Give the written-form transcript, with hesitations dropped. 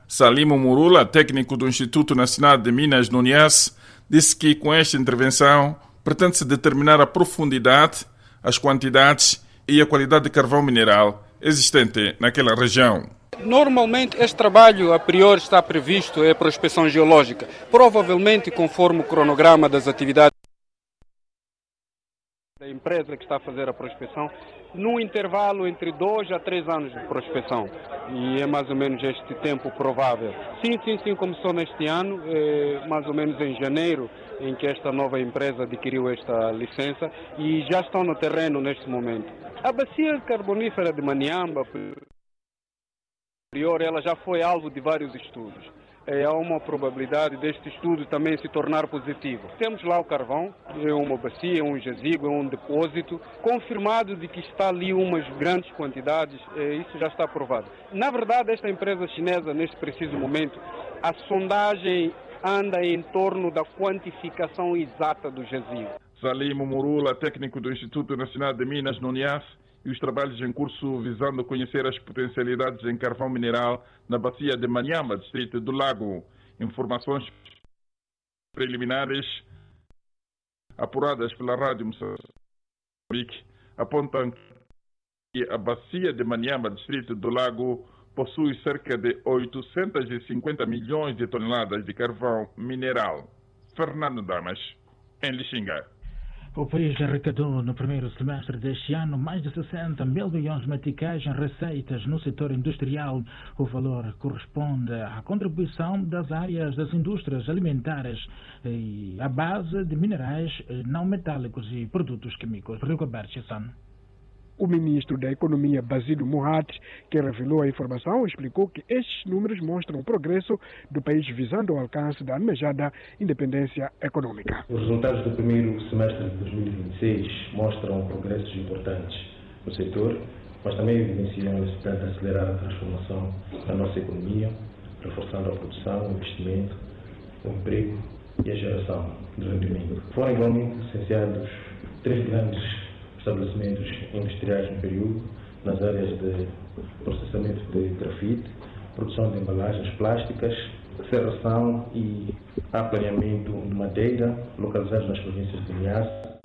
Salimo Murula, técnico do Instituto Nacional de Minas no Niassa, disse que com esta intervenção pretende-se determinar a profundidade, as quantidades e a qualidade de carvão mineral existente naquela região. Normalmente este trabalho a priori está previsto é prospecção geológica, provavelmente conforme o cronograma das atividades da empresa que está a fazer a prospecção, num intervalo entre 2 a 3 anos de prospecção. E é mais ou menos este tempo provável. Sim, começou neste ano, mais ou menos em janeiro, em que esta nova empresa adquiriu esta licença e já estão no terreno neste momento. A bacia carbonífera de Maniamba, ela já foi alvo de vários estudos. Há uma probabilidade deste estudo também se tornar positivo. Temos lá o carvão, é uma bacia, é um jazigo, é um depósito, confirmado de que está ali umas grandes quantidades, isso já está provado. Na verdade, esta empresa chinesa, neste preciso momento, a sondagem anda em torno da quantificação exata do jazigo. Salimo Murula, técnico do Instituto Nacional de Minas no Niassa, e os trabalhos em curso visando conhecer as potencialidades em carvão mineral na bacia de Maniamba, distrito do Lago. Informações preliminares apuradas pela Rádio Moçambique apontam que a bacia de Maniamba, distrito do Lago, possui cerca de 850 milhões de toneladas de carvão mineral. Fernando Damas, em Lixinga. O país arrecadou no primeiro semestre deste ano mais de 60 mil milhões de meticais em receitas no setor industrial. O valor corresponde à contribuição das áreas das indústrias alimentares e à base de minerais não metálicos e produtos químicos. Rigoberto Chessan. O ministro da Economia, Basílio Mohat, que revelou a informação, explicou que estes números mostram o progresso do país visando o alcance da almejada independência econômica. Os resultados do primeiro semestre de 2026 mostram progressos importantes no setor, mas também evidenciam a necessidade de acelerar a transformação da nossa economia, reforçando a produção, o investimento, o emprego e a geração de rendimento. Foram igualmente licenciados 3 grandes estabelecimentos industriais no período, nas áreas de processamento de grafite, produção de embalagens plásticas, serração e aplaneamento de madeira, localizados nas províncias de Niassa,